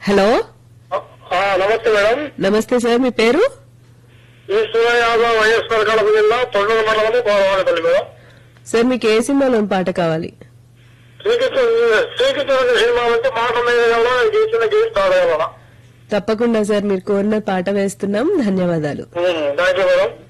Hello, నమస్తే madam. నమస్తే sir, మీ పేరు? ఈశ్వర యాదవ్, వైఎస్ఆర్ కడప జిల్లా తొండూరు మండలం కోరవాడపల్లి మేడం. సార్, మీకు ఏ సినిమాలోని పాట కావాలి? శ్రీకృష్ణ సినిమా అంటే మాట మీద గీసిన గీస్తాడు. తప్పకుండా సార్, మీరు కోరిన పాట వేస్తున్నాం. ధన్యవాదాలు. Thank you madam.